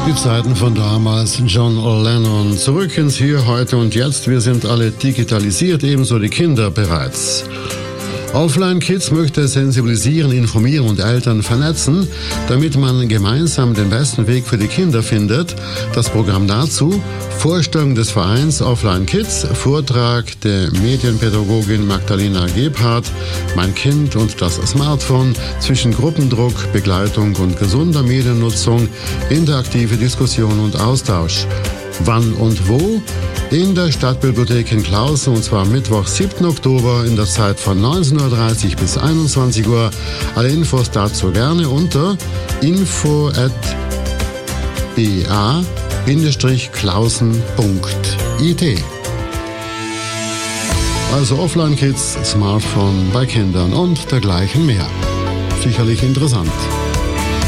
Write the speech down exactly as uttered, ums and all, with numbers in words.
Die Zeiten von damals, John Lennon. Zurück ins Hier, Heute und Jetzt. Wir sind alle digitalisiert, ebenso die Kinder bereits. Offline Kids möchte sensibilisieren, informieren und Eltern vernetzen, damit man gemeinsam den besten Weg für die Kinder findet. Das Programm dazu: Vorstellung des Vereins Offline Kids, Vortrag der Medienpädagogin Magdalena Gebhardt, Mein Kind und das Smartphone, zwischen Gruppendruck, Begleitung und gesunder Mediennutzung, interaktive Diskussion und Austausch. Wann und wo? In der Stadtbibliothek in Klausen, und zwar Mittwoch, siebten Oktober in der Zeit von neunzehn Uhr dreißig bis einundzwanzig Uhr. Alle Infos dazu gerne unter info at b a Bindestrich klausen punkt i t. Also Offline Kids, Smartphone bei Kindern und dergleichen mehr. Sicherlich interessant.